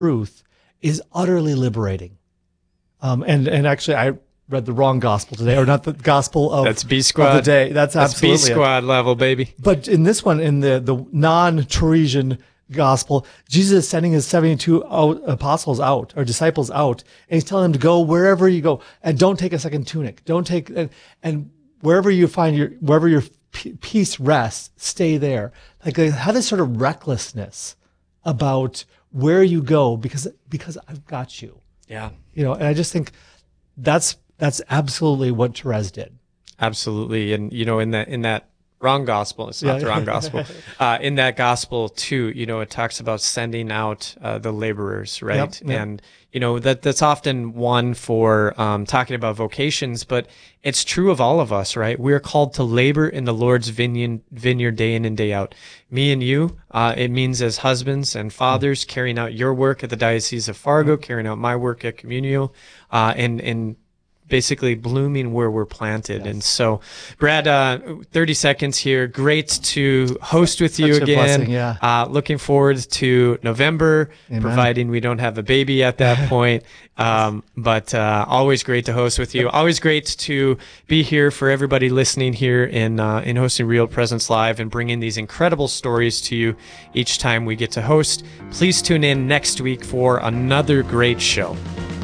truth is utterly liberating. And actually, I read the wrong gospel today, or not the gospel of, that's B Squad. Of the day. That's absolutely B Squad level, baby. But in this one, in the non-Teresian gospel, Jesus is sending his 72 apostles out, or disciples out, and he's telling them to go wherever you go, and don't take a second tunic. Don't take, and wherever you find wherever your peace rests, stay there. Like they have this sort of recklessness about where you go because I've got you. Yeah. And I just think that's absolutely what Therese did. Absolutely. And, in that wrong gospel, it's not the wrong gospel. In that gospel too, it talks about sending out the laborers, right? Yep. And, that's often one for talking about vocations, but it's true of all of us, right? We're called to labor in the Lord's vineyard day in and day out. Me and you, it means as husbands and fathers carrying out your work at the Diocese of Fargo, carrying out my work at Communio, and basically blooming where we're planted. Yes. And so, Brad, 30 seconds here. Great to host with you again. Blessing, yeah. Looking forward to November, Amen. Providing we don't have a baby at that point. But always great to host with you. Always great to be here for everybody listening here in hosting Real Presence Live and bringing these incredible stories to you each time we get to host. Please tune in next week for another great show.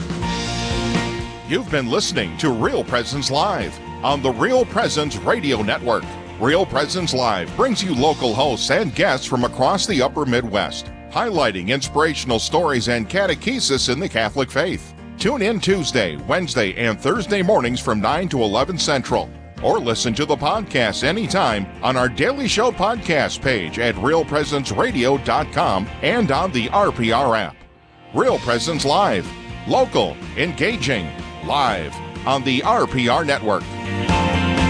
You've been listening to Real Presence Live on the Real Presence Radio Network. Real Presence Live brings you local hosts and guests from across the upper Midwest, highlighting inspirational stories and catechesis in the Catholic faith. Tune in Tuesday, Wednesday, and Thursday mornings from 9 to 11 Central. Or listen to the podcast anytime on our Daily Show podcast page at realpresenceradio.com and on the RPR app. Real Presence Live. Local, engaging, live on the RPR Network.